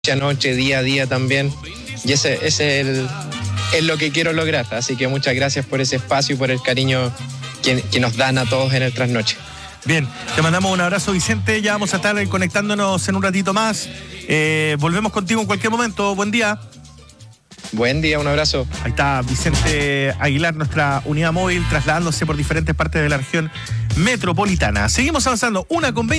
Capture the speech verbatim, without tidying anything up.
a noche, día a día también. Y ese, ese es, el, es lo que quiero lograr. Así que muchas gracias por ese espacio y por el cariño que, que nos dan a todos en el trasnoche. Bien, te mandamos un abrazo, Vicente. Ya vamos a estar conectándonos en un ratito más. Eh, volvemos contigo en cualquier momento. Buen día. Buen día, un abrazo. Ahí está Vicente Aguilar, nuestra unidad móvil, trasladándose por diferentes partes de la región metropolitana. Seguimos avanzando. Una con veinte.